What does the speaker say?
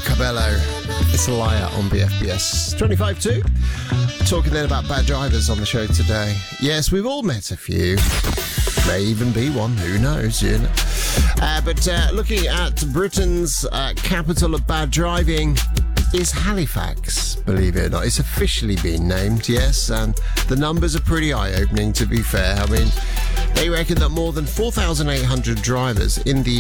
Cabello. It's a liar on BFBS 25-2. Talking then about bad drivers on the show today. Yes, we've all met a few. May even be one, who knows, you know. But looking at Britain's capital of bad driving is Halifax, believe it or not. It's officially been named, yes, and the numbers are pretty eye-opening, to be fair. I mean, they reckon that more than 4,800 drivers in the